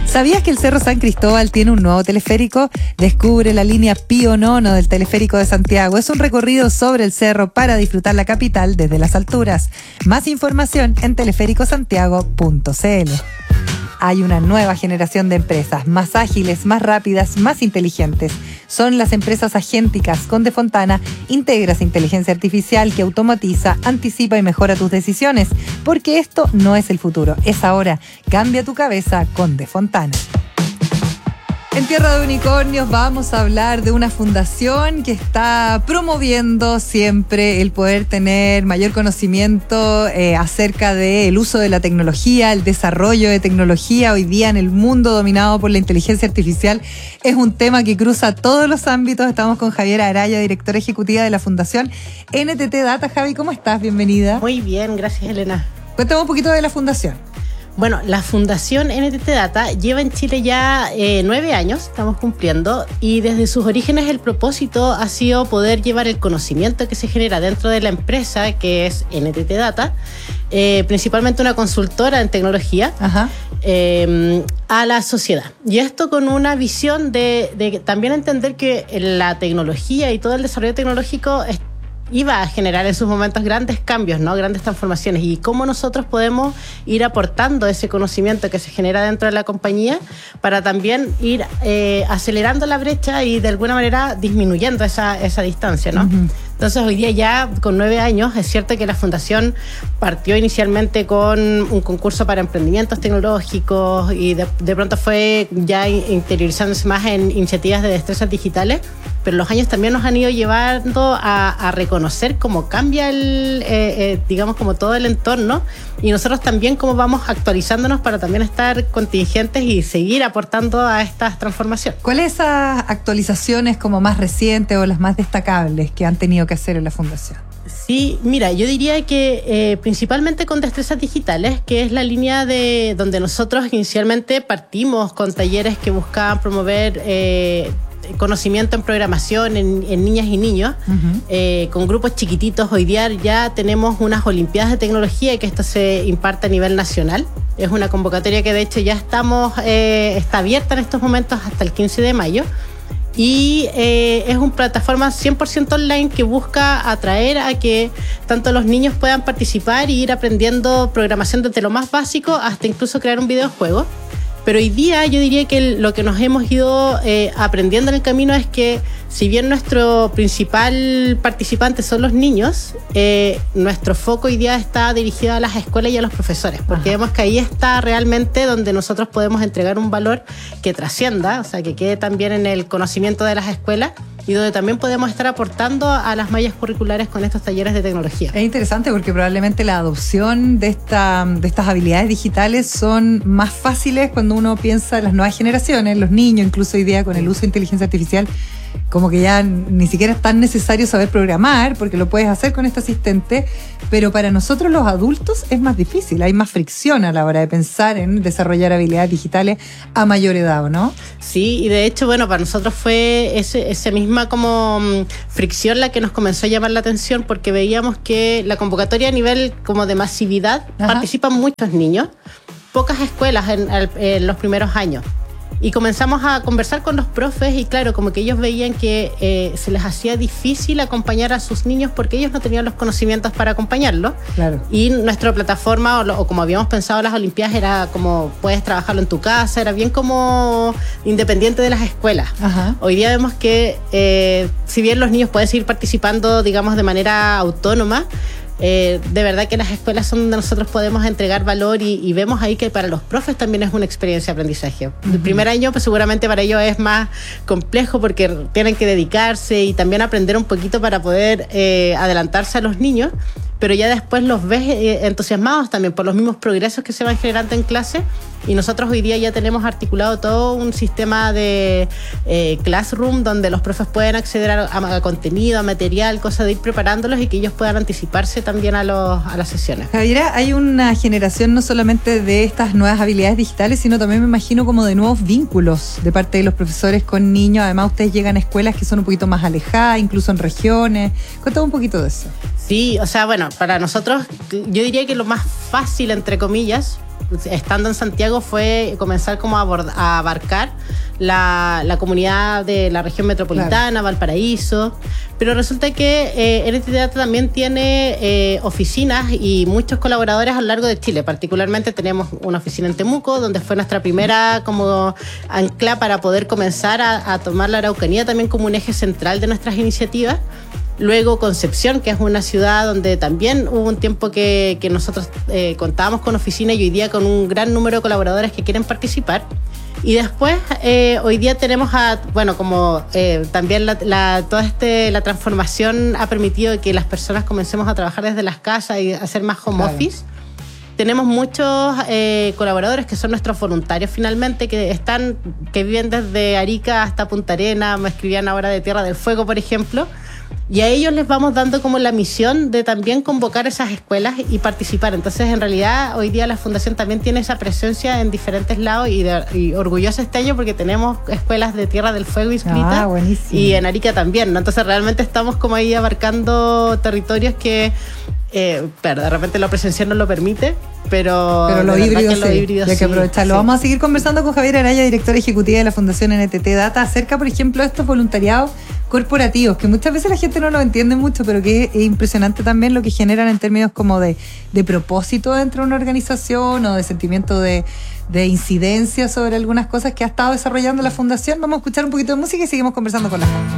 ¿Sabías que el Cerro San Cristóbal tiene un nuevo teleférico? Descubre la línea Pío Nono del Teleférico de Santiago. Es un recorrido sobre el cerro para disfrutar la capital desde las alturas. Más información en teleféricosantiago.cl. Hay una nueva generación de empresas, más ágiles, más rápidas, más inteligentes. Son las empresas agénticas. Con De Fontana integras inteligencia artificial que automatiza, anticipa y mejora tus decisiones. Porque esto no es el futuro, es ahora. Cambia tu cabeza con De Fontana. En Tierra de Unicornios vamos a hablar de una fundación que está promoviendo siempre el poder tener mayor conocimiento acerca del uso de la tecnología, el desarrollo de tecnología. Hoy día en el mundo dominado por la inteligencia artificial es un tema que cruza todos los ámbitos. Estamos con Javiera Araya, directora ejecutiva de la Fundación NTT Data. Javi, ¿cómo estás? Bienvenida. Muy bien, gracias, Elena. Cuéntame un poquito de la fundación. Bueno, la Fundación NTT Data lleva en Chile ya 9 años, estamos cumpliendo, y desde sus orígenes el propósito ha sido poder llevar el conocimiento que se genera dentro de la empresa, que es NTT Data, principalmente una consultora en tecnología, a la sociedad. Y esto con una visión de también entender que la tecnología y todo el desarrollo tecnológico iba a generar en sus momentos grandes cambios, ¿no? Grandes transformaciones, y cómo nosotros podemos ir aportando ese conocimiento que se genera dentro de la compañía para también ir acelerando la brecha y de alguna manera disminuyendo esa distancia, ¿no? Uh-huh. Entonces hoy día ya con 9 años es cierto que la fundación partió inicialmente con un concurso para emprendimientos tecnológicos y de pronto fue ya interiorizándose más en iniciativas de destrezas digitales, pero los años también nos han ido llevando a reconocer cómo cambia digamos como todo el entorno, y nosotros también cómo vamos actualizándonos para también estar contingentes y seguir aportando a estas transformaciones. ¿Cuáles esas actualizaciones como más recientes o las más destacables que han tenido que hacer en la fundación? Sí, mira, yo diría que principalmente con destrezas digitales, que es la línea de donde nosotros inicialmente partimos con talleres que buscaban promover conocimiento en programación en niñas y niños, con grupos chiquititos. Hoy día ya tenemos unas olimpiadas de tecnología y que esto se imparte a nivel nacional. Es una convocatoria que de hecho ya está abierta en estos momentos hasta el 15 de mayo. Y es una plataforma 100% online que busca atraer a que tanto los niños puedan participar y ir aprendiendo programación desde lo más básico hasta incluso crear un videojuego. Pero hoy día yo diría que lo que nos hemos ido aprendiendo en el camino es que si bien nuestro principal participante son los niños, nuestro foco hoy día está dirigido a las escuelas y a los profesores, porque vemos que ahí está realmente donde nosotros podemos entregar un valor que trascienda, o sea, que quede también en el conocimiento de las escuelas, y donde también podemos estar aportando a las mallas curriculares con estos talleres de tecnología. Es interesante porque probablemente la adopción de estas habilidades digitales son más fáciles cuando uno piensa en las nuevas generaciones, los niños, incluso hoy día con el uso de inteligencia artificial, como que ya ni siquiera es tan necesario saber programar, porque lo puedes hacer con este asistente, pero para nosotros los adultos es más difícil, hay más fricción a la hora de pensar en desarrollar habilidades digitales a mayor edad, ¿no? Sí, y de hecho, bueno, para nosotros fue esa misma como fricción la que nos comenzó a llamar la atención, porque veíamos que la convocatoria a nivel como de masividad participan muchos niños, pocas escuelas en los primeros años. Y comenzamos a conversar con los profes y claro, como que ellos veían que se les hacía difícil acompañar a sus niños porque ellos no tenían los conocimientos para acompañarlos. Claro. Y nuestra plataforma, o como habíamos pensado las Olimpiadas, era como puedes trabajarlo en tu casa, era bien como independiente de las escuelas. Ajá. Hoy día vemos que si bien los niños pueden seguir participando, digamos, de manera autónoma, de verdad que las escuelas son donde nosotros podemos entregar valor y vemos ahí que para los profes también es una experiencia de aprendizaje. El primer año pues seguramente para ellos es más complejo porque tienen que dedicarse y también aprender un poquito para poder adelantarse a los niños, pero ya después los ves entusiasmados también por los mismos progresos que se van generando en clase, y nosotros hoy día ya tenemos articulado todo un sistema de classroom donde los profes pueden acceder a contenido, a material, cosa de ir preparándolos y que ellos puedan anticiparse también a las sesiones. Javiera, hay una generación no solamente de estas nuevas habilidades digitales, sino también me imagino como de nuevos vínculos de parte de los profesores con niños. Además, ustedes llegan a escuelas que son un poquito más alejadas, incluso en regiones. Cuéntame un poquito de eso. Sí, o sea, bueno, para nosotros yo diría que lo más fácil, entre comillas, estando en Santiago fue comenzar como a abarcar la comunidad de la región metropolitana, claro, Valparaíso, pero resulta que NTT Data también tiene oficinas y muchos colaboradores a lo largo de Chile. Particularmente tenemos una oficina en Temuco, donde fue nuestra primera como ancla para poder comenzar a tomar la Araucanía también como un eje central de nuestras iniciativas. Luego Concepción, que es una ciudad donde también hubo un tiempo que nosotros contábamos con oficina y hoy día con un gran número de colaboradores que quieren participar. Y después, hoy día tenemos también la transformación ha permitido que las personas comencemos a trabajar desde las casas y hacer más home office. Tenemos muchos colaboradores que son nuestros voluntarios finalmente, que viven desde Arica hasta Punta Arenas. Me escribían ahora de Tierra del Fuego, por ejemplo. Y a ellos les vamos dando como la misión de también convocar esas escuelas y participar. Entonces, en realidad, hoy día la Fundación también tiene esa presencia en diferentes lados y orgullosa este año porque tenemos escuelas de Tierra del Fuego inscritas y en Arica también, ¿no? Entonces, realmente estamos como ahí abarcando territorios que... claro, de repente la presencial no lo permite, pero lo híbrido sí, hay que aprovecharlo. Sí. Vamos a seguir conversando con Javiera Araya, directora ejecutiva de la Fundación NTT Data, acerca, por ejemplo, de estos voluntariados corporativos, que muchas veces la gente no lo entiende mucho, pero que es impresionante también lo que generan en términos como de propósito dentro de una organización o de sentimiento de incidencia sobre algunas cosas que ha estado desarrollando la Fundación. Vamos a escuchar un poquito de música y seguimos conversando con la gente.